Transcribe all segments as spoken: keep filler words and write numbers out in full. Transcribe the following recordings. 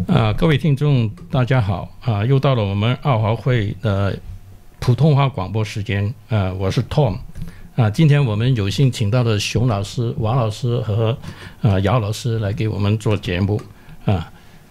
啊，各位听众，大家好啊！又到了我们奥华会的普通话广播时间啊，我是 Tom 啊。今天我们有幸请到了熊老师、王老师和啊姚老师来给我们做节目啊。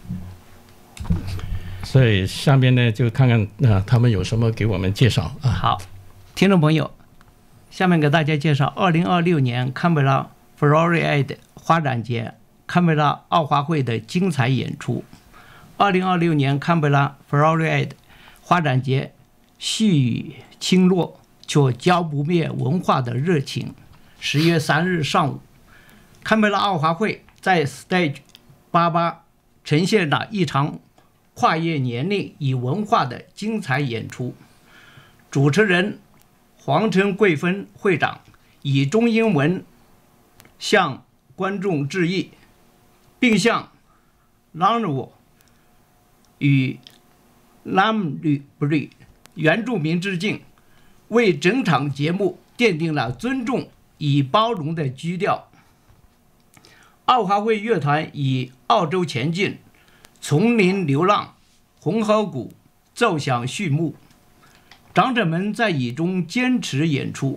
所以下面呢，就看看啊他们有什么给我们介绍啊。 好，听众朋友，下面给大家介绍二零二六年堪培拉 Floriade 花展节堪培拉奥华会的精彩演出。二零二六年堪培拉 Floriade 花展节细雨轻落，却浇不灭文化的热情。十月三日上午，堪培拉奥华会在 Stage 八八呈现了一场跨越年龄与文化的精彩演出。主持人黄陈桂芬会长以中英文向观众致意，并向 Lanwo 与 Lamlibri 原住民致敬，为整场节目奠定了尊重与包容的基调。奥华会乐团以澳洲前进、丛林流浪、红河谷奏响序幕，长者们在雨中坚持演出，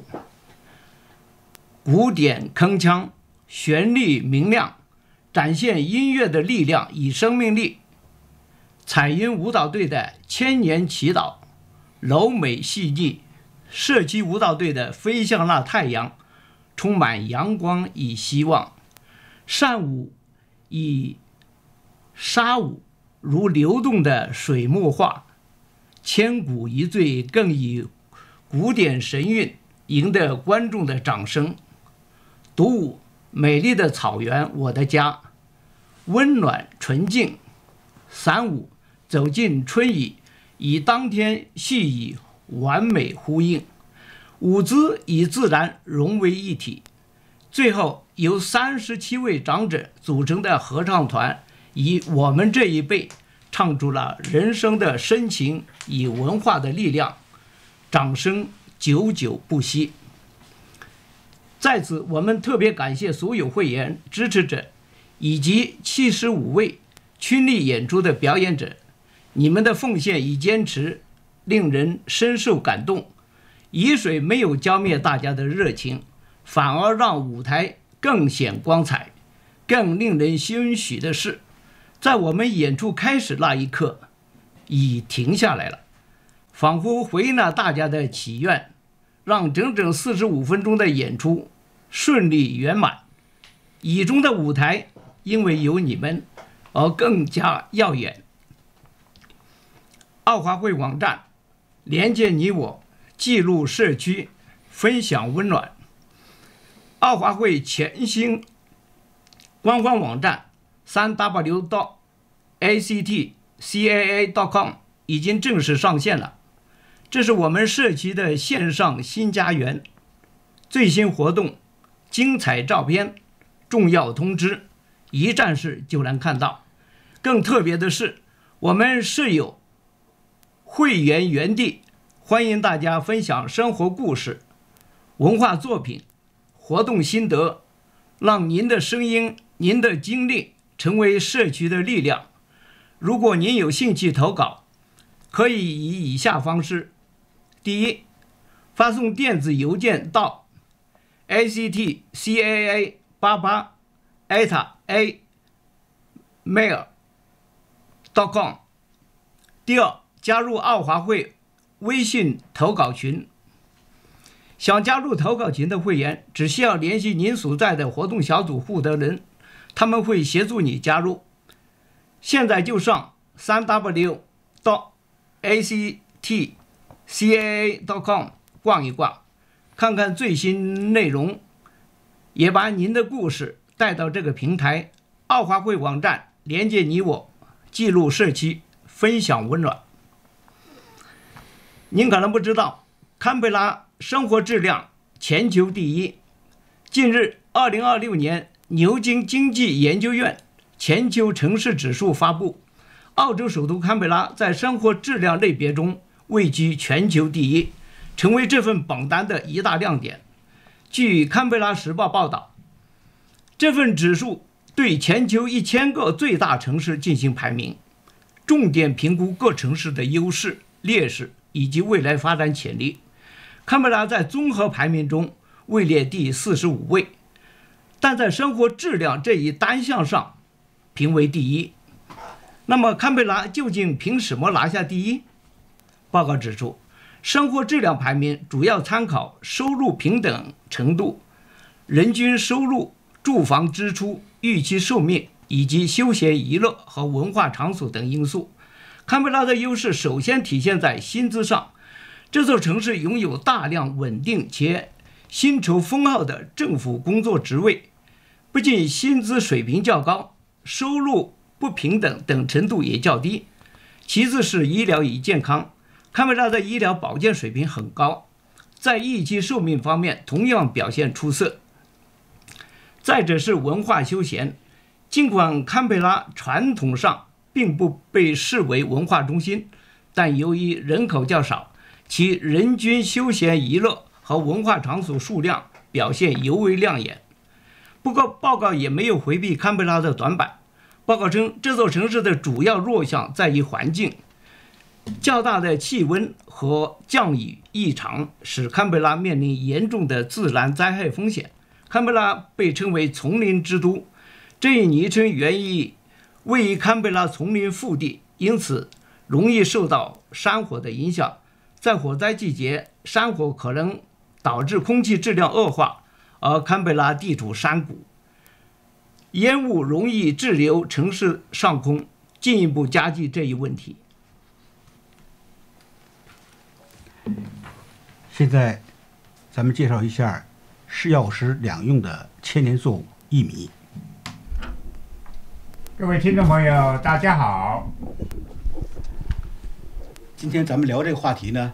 鼓点铿锵，旋律明亮，展现音乐的力量与生命力。彩云舞蹈队的千年祈祷柔美细腻，社区舞蹈队的飞向那太阳充满阳光与希望。扇舞与沙舞如流动的水墨画，千古一醉更以古典神韵赢得观众的掌声。独舞美丽的草原我的家，温暖纯净。散舞走进春雨，与当天细雨完美呼应，舞姿与自然融为一体。最后由三十七位长者组成的合唱团，以我们这一辈唱出了人生的深情与文化的力量，掌声久久不息。在此，我们特别感谢所有会员、支持者以及七十五位倾力演出的表演者，你们的奉献与坚持令人深受感动。雨水没有浇灭大家的热情，反而让舞台更显光彩。更令人欣喜的是，在我们演出开始那一刻，雨停下来了，仿佛回应了大家的祈愿，让整整四十五分钟的演出顺利圆满。雨中的舞台因为有你们而更加耀眼。奥华会网站连接你我，记录社区，分享温暖。奥华会全新官方网站 三 w 点 a c t c a a 点 com 已经正式上线了，这是我们社区的线上新家园。最新活动、精彩照片、重要通知，一站式就能看到。更特别的是，我们设有会员园地，欢迎大家分享生活故事、文化作品、活动心得，让您的声音、您的经历成为社区的力量。如果您有兴趣投稿，可以以以下方式：第一，发送电子邮件到 a c t c a a 八八 at a mail 点 com。 第二，加入奥华会微信投稿群。想加入投稿群的会员，只需要联系您所在的活动小组负责人，他们会协助你加入。现在就上 三 w 点 a c t c a a 点 com 逛一逛，看看最新内容，也把您的故事带到这个平台。奥华会网站连接你我，记录社区，分享温暖。您可能不知道，堪培拉生活质量全球第一。近日，二零二六年牛津经济研究院全球城市指数发布，澳洲首都堪培拉在生活质量类别中位居全球第一，成为这份榜单的一大亮点。据堪培拉时报报道，这份指数对全球一千个最大城市进行排名， 重点评估各城市的优势、劣势以及未来发展潜力。堪培拉在综合排名中位列第四十五位，但在生活质量这一单项上评为第一。那么堪培拉究竟凭什么拿下第一？报告指出，生活质量排名主要参考收入平等程度、人均收入、住房支出、预期寿命以及休闲娱乐和文化场所等因素。堪培拉的优势首先体现在薪资上，这座城市拥有大量稳定且薪酬丰厚的政府工作职位，不仅薪资水平较高，收入不平等等程度也较低。其次是医疗与健康，堪培拉的医疗保健水平很高，在预期寿命方面同样表现出色。再者是文化休闲，尽管堪培拉传统上并不被视为文化中心，但由于人口较少，其人均休闲娱乐和文化场所数量表现尤为亮眼。不过报告也没有回避堪培拉的短板。报告称，这座城市的主要弱项在于环境，较大的气温和降雨异常使堪培拉面临严重的自然灾害风险。堪培拉被称为丛林之都，这一昵称源于位于堪培拉丛林腹地，因此容易受到山火的影响。在火灾季节，山火可能导致空气质量恶化，而堪培拉地处山谷，烟雾容易滞留城市上空，进一步加剧这一问题。 现在咱们介绍一下是药食两用的千年作物薏米。 各位听众朋友，大家好。 今天咱们聊这个话题呢，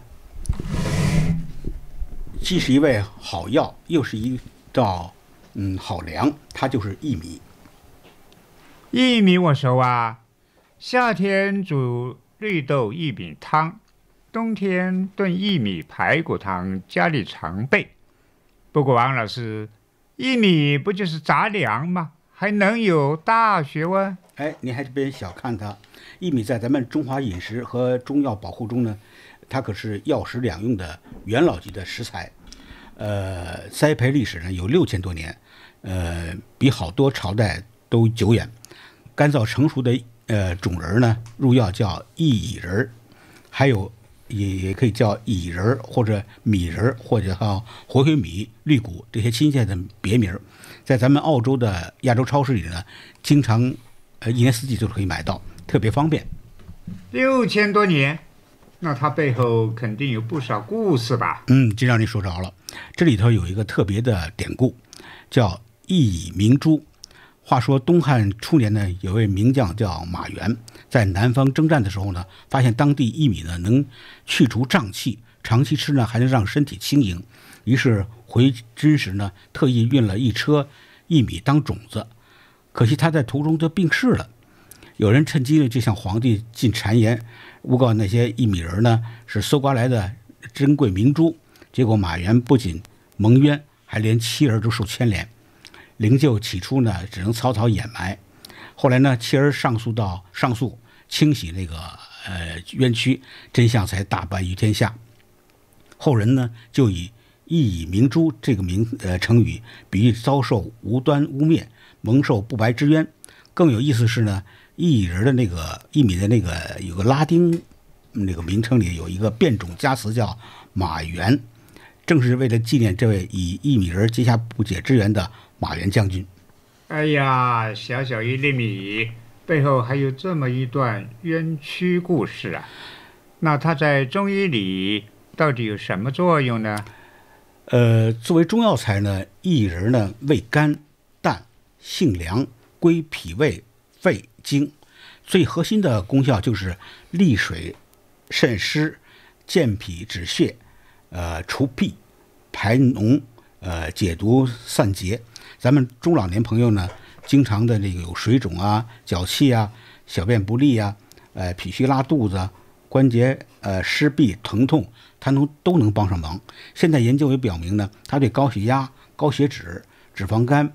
既是一味好药，又是一道嗯好粮，它就是薏米。 薏米我熟啊，夏天煮绿豆薏米汤，冬天炖薏米排骨汤，家里常备。不过王老师，薏米不就是杂粮吗？还能有大学问？ 哎，您还别小看它，薏米在咱们中华饮食和中药保护中呢，它可是药食两用的元老级的食材。呃，栽培历史呢有六千多年，呃，比好多朝代都久远。干燥成熟的呃种仁呢，入药叫薏苡仁，还有也也可以叫苡仁或者米仁，或者叫回回米、绿谷这些亲切的别名。在咱们澳洲的亚洲超市里呢，经常呃一年四季都可以买到，特别方便。 六千多年，那它背后肯定有不少故事吧？ 嗯，这让你说着了。这里头有一个特别的典故，叫薏苡明珠。话说东汉初年呢，有位名将叫马援，在南方征战的时候呢，发现当地薏米呢能去除胀气，长期吃呢还能让身体轻盈。于是回军时呢，特意运了一车薏米当种子。可惜他在途中就病逝了。有人趁机呢就向皇帝进谗言，诬告那些薏米人呢是搜刮来的珍贵明珠。结果马援不仅蒙冤，还连妻儿都受牵连。灵柩起初呢只能草草掩埋，后来呢妻儿上诉到上诉清洗那个呃冤屈，真相才大白于天下。后人呢就以薏苡明珠这个名呃成语比喻遭受无端污蔑，蒙受不白之冤。更有意思是呢，薏仁的那个薏米的那个有个拉丁那个名称里有一个变种加词叫马援，正是为了纪念这位以薏米仁结下不解之缘的马援将军。 哎呀，小小一粒米背后还有这么一段冤屈故事啊！那它在中医里到底有什么作用呢？ 呃，作为中药材呢，薏仁呢味甘淡，性凉，归脾胃、肺、经。最核心的功效就是利水渗湿、健脾止血、呃除痹、排脓、呃解毒散结。咱们中老年朋友呢，经常的这个有水肿啊、脚气啊、小便不利啊、呃脾虚拉肚子、关节呃湿痹疼痛，它能都能帮上忙。现在研究也表明呢，它对高血压、高血脂、脂肪肝、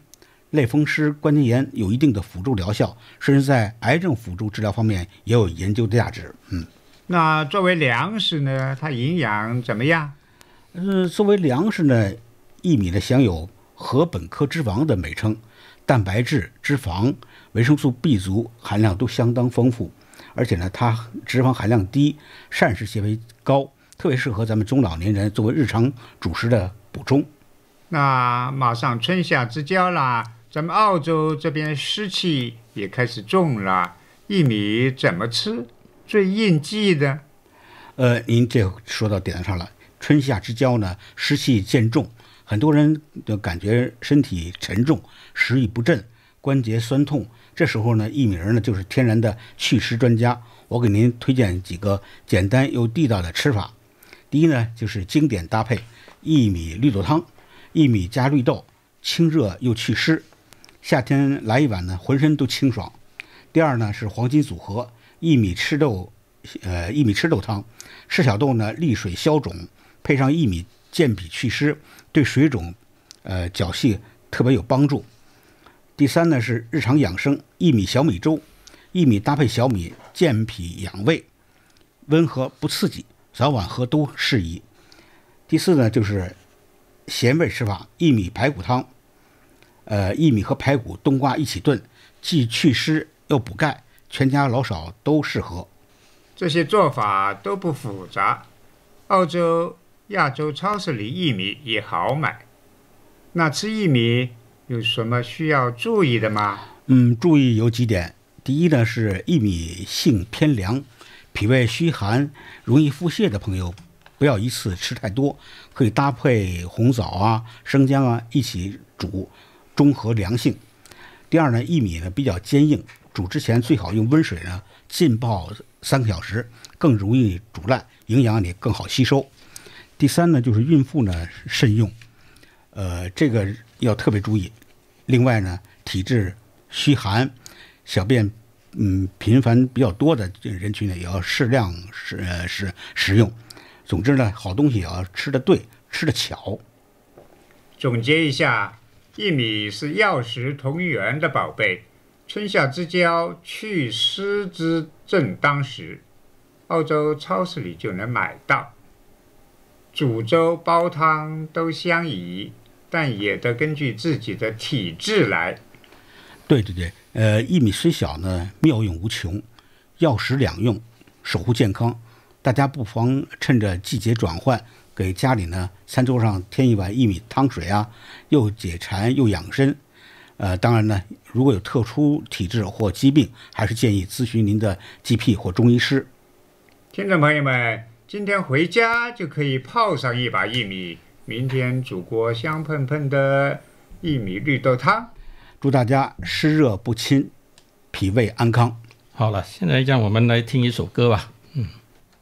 类风湿关节炎有一定的辅助疗效，甚至在癌症辅助治疗方面也有研究的价值。嗯， 那作为粮食呢，它营养怎么样？ 呃，作为粮食呢，薏米呢享有禾本科之王的美称，蛋白质、脂肪、维生素 B 族含量都相当丰富，而且呢，它脂肪含量低，膳食纤维高，特别适合咱们中老年人作为日常主食的补充。 那马上春夏之交啦，咱们澳洲这边湿气也开始重了，薏米怎么吃最应季的？ 呃，您这说到点子上了。春夏之交呢，湿气渐重，很多人都感觉身体沉重，食欲不振，关节酸痛。这时候呢，薏米仁呢就是天然的祛湿专家。我给您推荐几个简单又地道的吃法。第一呢，就是经典搭配薏米绿豆汤，薏米加绿豆，清热又祛湿，夏天来一碗呢，浑身都清爽。第二呢是黄金组合，薏米赤豆，呃，薏米赤豆汤，赤小豆呢利水消肿，配上薏米健脾祛湿，对水肿、呃脚气特别有帮助。第三呢是日常养生，薏米小米粥，薏米搭配小米，健脾养胃，温和不刺激，早晚喝都适宜。第四呢就是咸味吃法，薏米排骨汤，呃，薏米和排骨、冬瓜一起炖，既祛湿又补钙，全家老少都适合。 这些做法都不复杂，澳洲、亚洲超市里薏米也好买。那吃薏米有什么需要注意的吗？ 嗯，注意有几点。第一呢是薏米性偏凉，脾胃虚寒、容易腹泻的朋友，不要一次吃太多，可以搭配红枣啊、生姜啊一起煮，中和凉性。第二呢，薏米呢比较坚硬，煮之前最好用温水呢浸泡三个小时，更容易煮烂，营养也更好吸收。第三呢，就是孕妇呢慎用，呃，这个要特别注意。另外呢，体质虚寒、小便嗯频繁比较多的人群呢，也要适量食呃食食用。总之呢，好东西也要吃得对，吃得巧。 总结一下，薏米是药食同源的宝贝，春夏之交祛湿之正当时，澳洲超市里就能买到。煮粥煲汤都相宜，但也得根据自己的体质来。 对对对，呃，薏米虽小呢，妙用无穷，药食两用，守护健康。大家不妨趁着季节转换，给家里呢餐桌上添一碗薏米汤水啊，又解馋又养生。呃，当然呢，如果有特殊体质或疾病，还是建议咨询您的 G P 或中医师。 听众朋友们，今天回家就可以泡上一把薏米，明天煮锅香喷喷的薏米绿豆汤。 祝大家湿热不侵，脾胃安康。 好了，现在让我们来听一首歌吧。